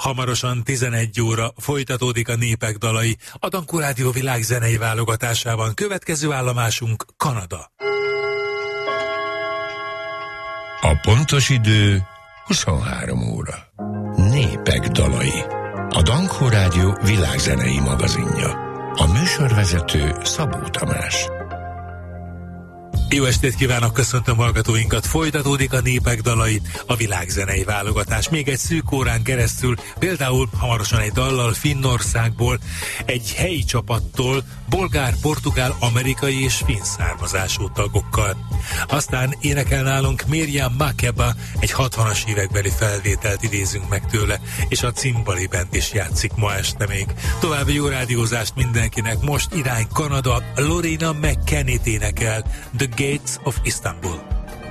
Hamarosan 11 óra folytatódik a Népek dalai, a Dankó Rádió világzenei válogatásában. Következő állomásunk Kanada. A pontos idő 23 óra. Népek dalai. A Dankó Rádió világzenei magazinja. A műsorvezető Szabó Tamás. Jó estét kívánok, köszöntöm hallgatóinkat, folytatódik a Népek dalai, a világzenei válogatás. Még egy szűk órán keresztül, például hamarosan egy dallal Finnországból, egy helyi csapattól, bolgár, portugál, amerikai és finn származású tagokkal. Aztán énekel nálunk Miriam Makeba, egy 60-as évekbeli felvételt idézünk meg tőle, és a Cimbali Band is játszik ma este még. További jó rádiózást mindenkinek, most irány Kanada, Lorena McKennitt énekel, The Gates of Istanbul.